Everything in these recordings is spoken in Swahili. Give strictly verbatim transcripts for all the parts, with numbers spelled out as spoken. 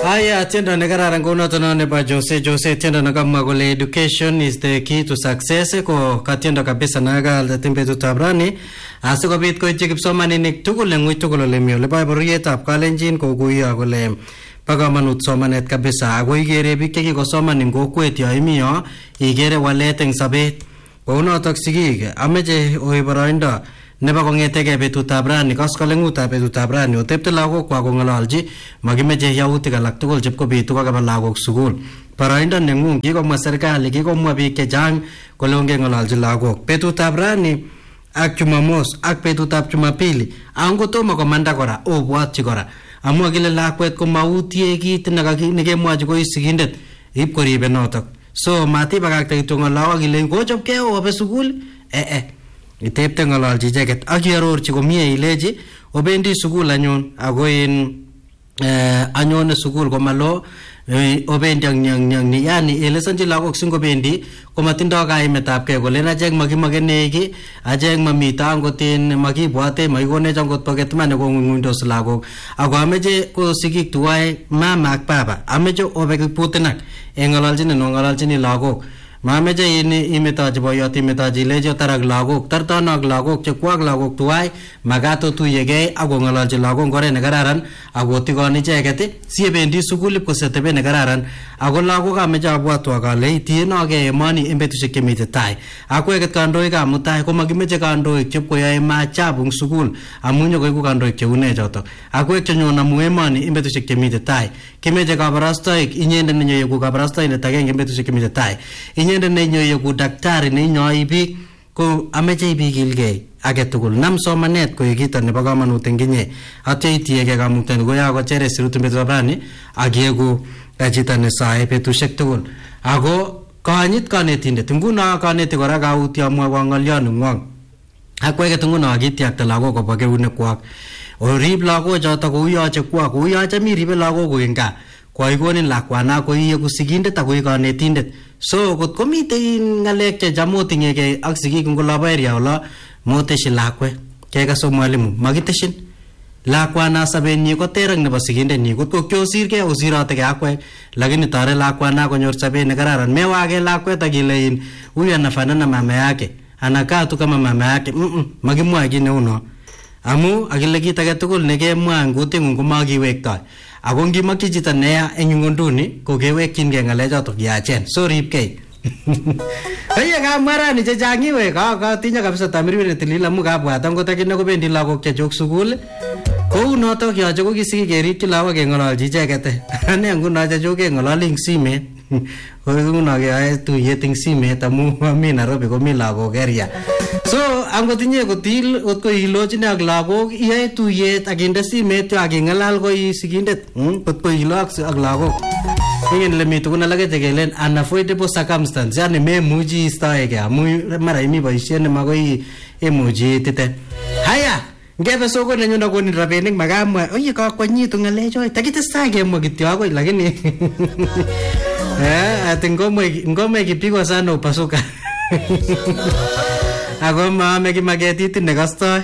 Aya tiendo negararan konoto nebo Jose Jose tiendo nakamwa kole education is the key to success ko katiendo kabisa nagal tembetutab rani asikobit koityi kipsomaninik tugul eng tugul ole mi ole boiborietab kalenjin kokuyo kole ba kamanut somanet kabisa ako igere biik chekikosoman eng kokwet yo imi yo igere walet eng sobet kounotok sigik ameche oi boroindo nebo kongetege betutab rani koskolengutab betutab rani otepte lagok kwa kongololji makimeche yautik alak tugul chepkobitu kokaba lagok sukul boroindo nengung kikomwa serikali kikomwa biik chechang kole ongengololji lagok betutab rani ak Jumamos ak betutab Jumapili angotomo komanda kora obwatchi kora amu akile lakwet komautie kit nekemwachi koi sigindet ip koribe notok so matibakakte kityo ngolawak ile kochopkei obe sukul eh eh itepte ngololji icheket ak iarorchi komie ileji obendi sukul anyun ako in eh anyone sukul komalo obendi ak nyang nyang ni yani elesonji lagok singobendi komatindo kaimetab kei kole achek makimakeneki achek mamito angot in makibwate makikonech angot pocket money kongungundos lagok ako ameche ko sigik tuwai mama ak baba ameche obek putinak engololjini no ngololjini lagok mameche in imetochi boyot imetochi ilechi tarak lagok tartono ak lagok chekwak lagok tuwai magat otuyegei ako ngololji lagok ngore ne kararan ako tikoni icheket siyebendi sukul ip kosetebe ne kararan ako lagok ameche abwatwa kale itienogei emoni eng betusiek chemite tai akweket kandoikab mutai komakimeche kandoik chepkoyoe maajabu eng sukul amu nyokoiku kandoik cheune chotok akwek chenyon amu emoni eng betusiek chemite tai kimeche kabarastoik inyendet nenyoyeku kabarastoindet agenge eng betusiek chemite tai inyendet nenyoyeku daktari neinyoi biik ko ameche ibikilgei age tugul nam somanet koek kito nebo kamanut eng inye atya itiegei kamuktaindet koya kochere sirutin betutab rani ak iegu chito nesae betusiek tugul ako kanyit kanetindet nguno kaneti kora kautyo amwa ngolyon ngwong akweket nguno akitiakta lagok kobwa keunekwak orib lagochoto kouyoche kwa kouyoche miribe lagok eng gaa koikonin lakwana koiyeku sigindet ako kanetindet so kot komite ngalek checham otingegei ak sigik ngolobo area ola moteshi lakwe kekaso mwalimu makiteshin lakwana sabenyi koter ak nebo sigindenyi kot ko kyosirgei osirotegei akwek lakini tare lakwana konyor sabet ne kararan mewage lakwet akilein huyu anafanana mama yake anakaa tu kama mama yake mm -mm, makimwa kii neuno amu akile kit age tugul nekemwa eng kutingung komakiwektoi ako ngimakchi chito neya eng ngonduni kokewekchingei ngalechotok yachen so ripkei Oye kamwarani chechang iwe ka katinye kabisa tamirmir tilil amu kabwat angot akine kobendi lagok chechok sukul kou notok yoche ko kisiki keripchi lagok kengololji icheket ane nguno chechok kengololi eng simet nguno keyoe tuyet eng simet amu mi Nairobi komi lagok area so angot inye kotil kot ko ilochine ak lagok iyoe tuyet akinde simet yo akingalal koi sigindet kot ko ilo ak lagok ingen le mi tukun alak chekelen unavoidable circumstance yani memuchi istoegei amu mara imi boisiet nemakoi imuchi itite haya ngebe soko nenyu nakonin rabinik makamwa oye kakwanyitu ngalecho takitestai kemwa kityo akoi lakini eh ati ngomwe ngomwe kipigwa sana upasuka ako maame kimaketit nekastoi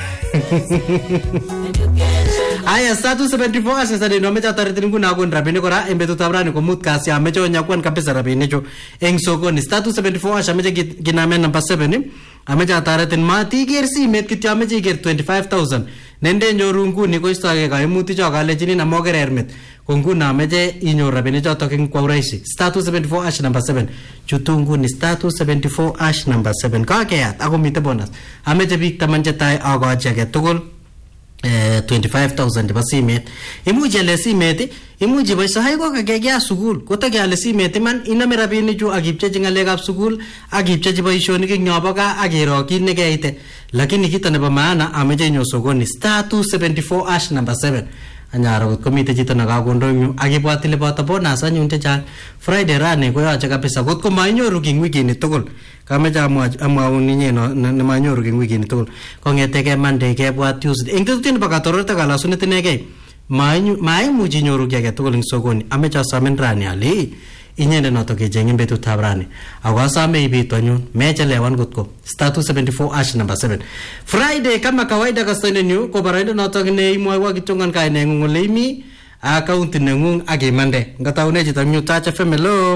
Aya status seventy-four asesa de nomecha taretin kuna kun rabini kora embetutab rani komut kasi ameche onyakwan kabisa rabini cho eng sokoni status seventy-four ameche ginamen number seven ameche taretin mati ger simet kityo ameche ger twenty-five thousand nende nyoru nguni koistoge kaimuti cho kalechini na moger hermet konguna ameche inyor rabini chotok eng kwa urahisi status seventy-four ash number seven chutu nguni status seventy-four ash number seven kakeyat ako mite bonus ameche biik taman chetai akochi age tugul eh twenty-five thousand ba simet imuji ale simet imuji boiso hay ko kagegya sukul kotage ale simet man iname rabini chu agipcheji ngalekab sukul agipcheji boisionik eng nyoboga agiro kit nekeite lakini kito nebo maana ameje nyo sokoni status seventy-four ash number seven anyaro komite chito nakakondonyu akibwat ile boto bonus anyun chechang Friday rani koyoche kabisa kotko mainyoru king wikini tugul kameche amwaun inye nemanyoru king wikini tugul kongetege Monday kebwat Tuesday eng tetutin nebo katororta kalasunet inegei maimuchi inyoru kiy age tugul eng sokoni ameche asomen rani ale inyende notok kechengin betutab rani ako asame ibit anyun mechelewan kotko status seventy-four ash number seven Friday kama kawaida kastoinen yu ko baraido notok ne imwoiwa kichongan kainengung ole imi account nengung akimande ngataune chito nyu Touch F M. Hello.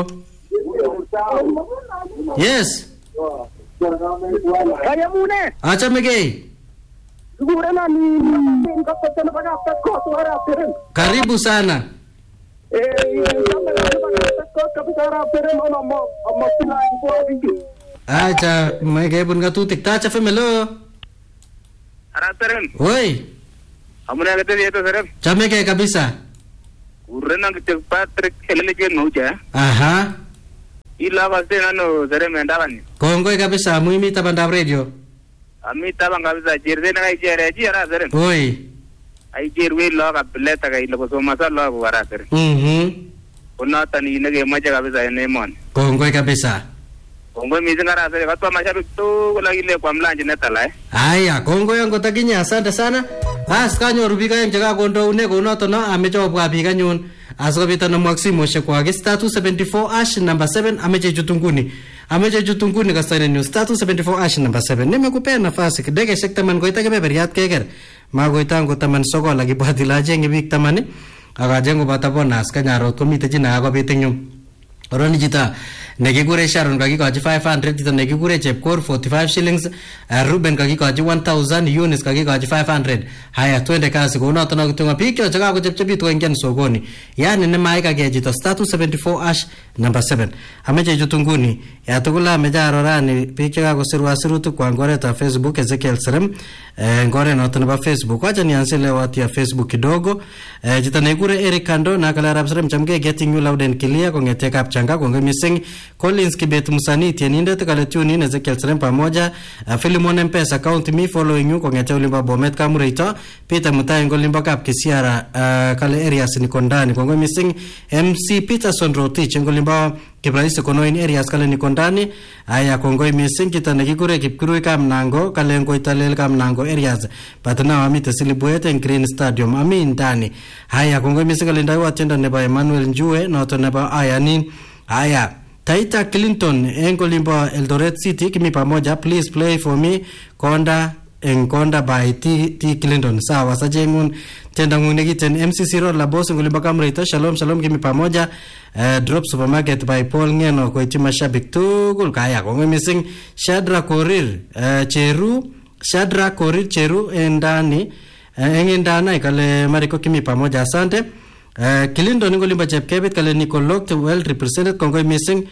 Yes. Kaya mune. Acha mege. Siguro na ni kapatid na pagkakot ko to harap din. Karibu sana. Eh, kapatid ko kapatid harap din ono mo mo sila ko bigi. Acha mege bun ngatutik Touch F M. Hello. Harap din. Oi. Amuna gate yeto sir. Chamege kabisa. Urena gate Patrick eleleke noja. Aha. Ila basi nano sir mendawani. Kongoi kabisa muimi tabanda radio. Ami tabang kabisa jirde na jere jira sir. Oi. Ai jirwe lo ka pleta ka ilo so masa lo ko wara sir. Mhm. Kuna tani nege maja kabisa ene mon. Kongoi kabisa. Kongoi mizingara sir katwa mashabiki tu lagi le kwa mlanje netala. Aya, kongoi yangu takinya asante sana. As kanyo rubika yang jaga kondo une kono to no amecho bwa bika nyun. Asikobita na Maximo shekwage star two seventy-four ash number seven ameche jutunguni. Ameche jutunguni kasane news star two seventy-four ash number seven. Nimekupea nafasi kidege sekta man koita kebeberiat keker. Magoita ngo taman soko lagi badila jenge bik tamani. Aga jengo batapona askanyaro komite jina akobite nyum. Oroni jita negigure Sharon kagikochi five hundred jita negigure Chepkor forty-five shillings, uh, Ruben kagikochi one thousand, Eunice kagikochi five hundred. Haya twende kasi kuno tono kutunga pikyo chaka kuchepchepi tuengen sokoni. Yani ne maika ge jita star two seventy-four ash number seven. Ameche jutunguni ya tukula mejaro rani pikyo kako siru asiru tu kwa ngore ta Facebook Ezekiel Serem. Eh, ngore na tono Facebook wacha nianzile watu ya Facebook kidogo. Eh, jita negigure Eric Kando na kala Arab Serem chamge getting you loud and clear kongete kapchanga konge missing Collins Kibet Musani tienindet kale tune Ezekiel Serem pamoja uh, Philemon Mpesa account me following you kongete ulimba Bomet Kamureito Peter Mutai ngolimba kap kisiara uh, kale areas ni kondani konge missing M C Peterson Rotich ngolimba kibraisi kono in areas kale ni kondani aya kongoi missing kita negigure kipkuru kam nango kale ngoitalel kam nango areas patna amite silibuete in Green Stadium ami ndani haya kongoi missing kale ndai watenda neba Emmanuel Njue noto neba ayani haya Taita Clinton engolimba Eldoret City kimi pamoja please play for me Konda Enkonda by T, T Clinton sawa sajengun tenda ngunegiten M C zero la boss ngolimba Kamreito shalom shalom kimi pamoja uh, Drop Supermarket by Paul Ngeno koiti mashabik tugul kaya kongo missing Shadra Korir uh, Cheru Shadra Korir Cheru endani uh, engendana ikale mariko kimi pamoja asante. Uh, Kilindo ngolimba Chepkebet kale Nicolok well represented kongoi missing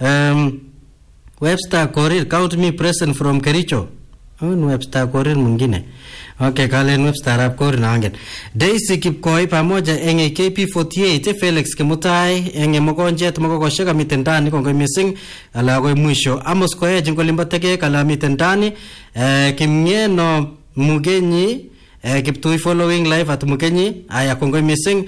um, Webster Korir count me present from Kericho. Oh, Webster Korir mwingine. Okay, kale Webster Arab Korir na angen. Daisy Kipkoi pamoja enge K P forty-eight Felix Kimutai enge Mogonjet Mogogosheka mitendani kongoi missing ala goi mwisho. Amos Koe ngolimba teke kala mitendani uh, Kimngeno Mugenyi Eh, kiptui following live at Mukenyi aya kongoi missing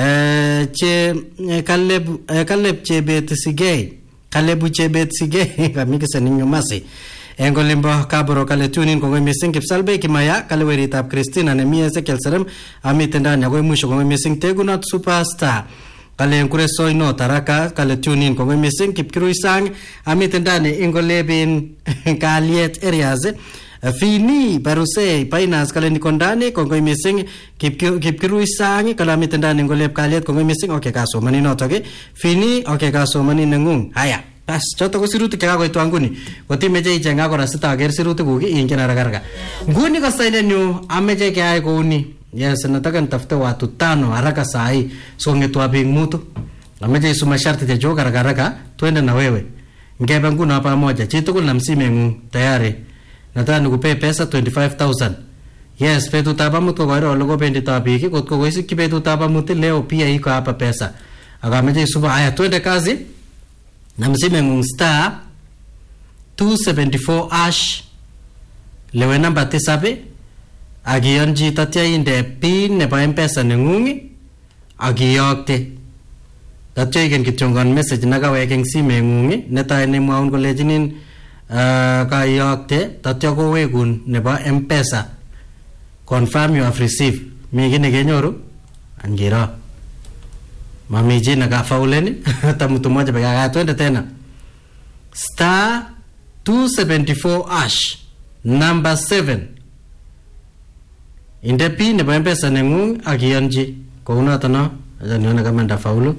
eh, che eh, Caleb eh, Caleb Chebet Sigei Caleb Chebet Sigei kami kesa ninyo masi engolimba kaboro kale tunin kongoi missing kipsalbe kimaya kale werita Christina ne mie Ezekiel Serem amitendani agoi mwisho kongoi missing tegunat superstar kale nkure soy no taraka kale tunin kongoi missing kipkirui sang amitendani ingolebin kaliet areas Fini baruse painas kale nikondani kongoi missing kipkirui sang kala mitendani ngolep kaliet kongoi missing okay kaso mani noto okay Fini okay kaso mani nengung haya pas choto ko siruti kaya ko itwanguni koti meje ijenga ko rasita ger siruti kugi ingena ragarga nguni ko saine nyu ameje kaya ko uni yes nataka nitafute watu tano haraka sahi songe tuapi mutu ameje isu masharti ya joka ragarga twende na wewe ngebe nguna pamoja chitukul na msime ngu tayari nataka nikupe pesa twenty-five thousand. Yes, petu tapamut ko koiro logo pendi tapiki kotko koisi kipetu tapamut leo pia iko hapa pesa. Akameje suba aya twende kazi. Na msime ngung star two seventy-four ash lewe namba tisabe agionji tatia inde pin ne pa mpesa nengungi agiyokte. Tatia igen kichongan message nagawekeng sime ngungi neta ne mwaun kolejinin Uh, kayokte tatyo ko wegun nebo M-Pesa confirm you have received mi gine genyoru anjiro mami jina ka fauleni tamutu moja bega twende tena star two seventy-four ash number seven inde pi nebo M-Pesa nengung agionji ko unoto no acha nione kama ndafaulu.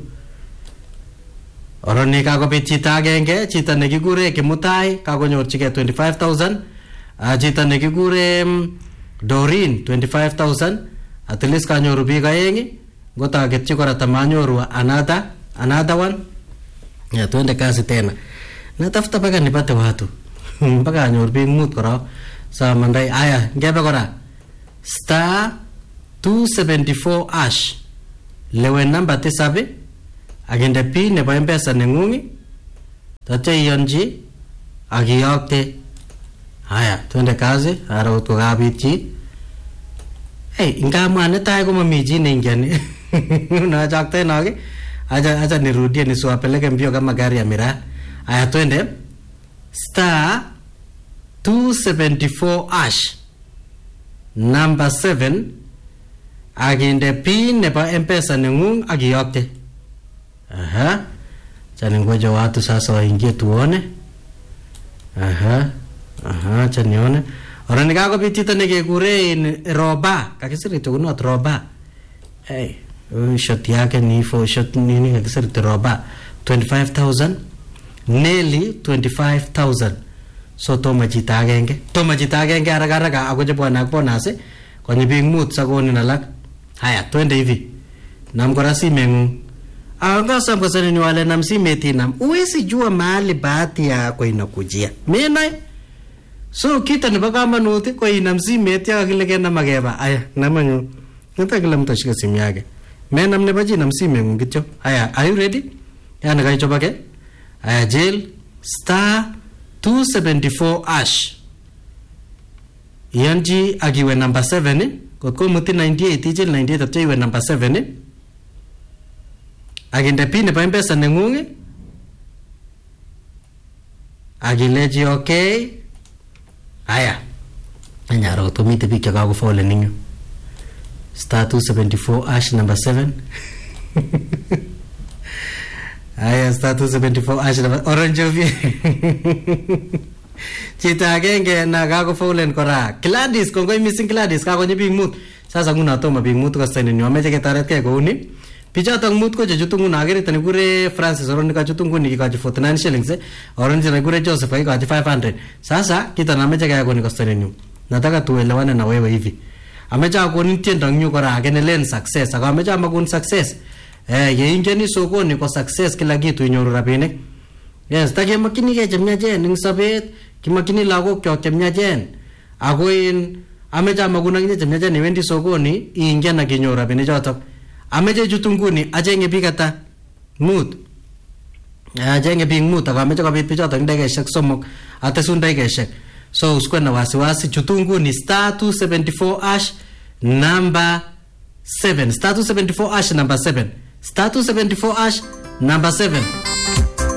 Oroni kakobit chito agenge, chito nekikure Kimutai kakonyorchigei twenty-five thousand. Uh, chito nekikure um, Dorin twenty-five thousand. At least kanyoru biik aeng. Ngotaketchi kora tamanyoru another another one. Ya tuende kazi tena. Natafuta paka nipate watu. Mpaka anyoru biik mut kora. Sa mandai aya ngebe kora. Star two seventy-four ash. Lewe namba tisabi. Agende pi nebo M-Pesa nengungi. Tatya iyonji akiyokte. Haya tuende kazi ara utokabit chi. Hey ngamwa netai ko mami chi neingen. Unachakte nage. Acha acha nirudie nisiwapeleke mbio kama gari ya miraa. Haya twende. Star two seventy-four ash. Number seven. Agende pin nebo M-Pesa nengung akiyokte. Aha. Chani ngoja watu sasa waingie tuone. Aha. Aha, chanione. Ora nikakobit chito nekekure Roba. Kakisirito kunot Roba. Hey, shot yake ni for shot nini kakisirito Roba. twenty-five thousand. Nearly twenty-five thousand. So toma chita agenge. Toma chita agenge haraka haraka akoje bwana bonus kwenye big mood sakoni na lak. Haya, twende hivi. Namkora simengu. Angasa mkasani ni wale namsimeti nam. Uwezi jua mahali bahati yako inakujia. Mena so kita ni baka manuti kwa inamsimeti ya kile kena mageba. Aya, namanyo. Nata kila mtu ashika simu yake. Mena mnebaji namsimengu kicho. Aya, are you ready? Ya nakaicho bake. Aya, jail star two seventy-four ash. Yanji agiwe number seven. Kotko muti ninety-eight ijil ninety-eight atyo iwe number seven. Agende pin nebo M-Pesa nengungi. Agileji okay. Aya. Anyaro tumite pik chakago follow ninyo. Star two seventy-four ash number seven. Aya star two seventy-four ash number orange ovi. Chita agenge na kago follow kora. Gladys kongoi missing Gladys kago nye big mood. Sasa nguna toma big mood ko stene nyo ameche ketaret kaya kouni. Pichata mut ko jejutungu nagere tani gure Francis oroni ka jutungu ni ka forty-nine shillings eh oroni tani gure Joseph ka five hundred. Sasa kita namecha kaya koni kostene nyu. Nataka tuelewane na wewe hivi. Amecha koni tienda nyu kora agene len success. Aka amecha makuni success. Eh ye ingeni sokoni ko success kila kitu inyoru rabinik. Yes, take makini ke chemnya jen ning sabet kimakini lagok kyok chemnya jen. Ako in amecha makuna ngi chemnya jen wendi sokoni ingen na kinyoru rabinik chotok. Ameche jutunguni ajenge bikata mut ajenge bing mut akameche kabit bichoto ndegeshek somok atesun ndegeshek so usikwe na wasiwasi jutunguni star two seventy-four ash number seven star two seventy-four ash number seven star two seventy-four ash number seven